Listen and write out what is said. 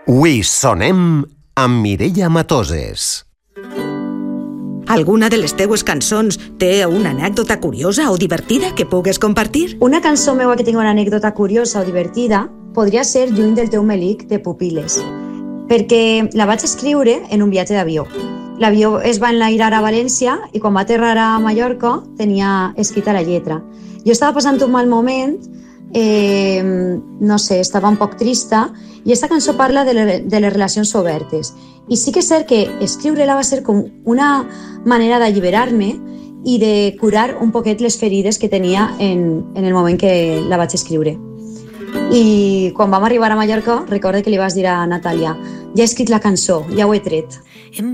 Avui sonem amb Mireia Matoses. Alguna de les teues cançons té una anècdota curiosa o divertida que pugues compartir? Una cançó meua que tingui una anècdota curiosa o divertida podria ser Lluny del teu melic, de Pupil·les, perquè la vaig escriure en un viatge d'avió. L'avió es va enlairar a València i quan va aterrar a Mallorca tenia escrita la lletra. Jo estava passant un mal moment, no sé, estava un poc trista, i aquesta cançó parla de les relacions obertes. I sí que és cert que escriure-la va ser com una manera d'alliberar-me i de curar un poquet les ferides que tenia en el moment que la vaig escriure. I quan vam arribar a Mallorca, recordo que li vaig dir a Natàlia: ja he escrit la cançó, ja ho he tret.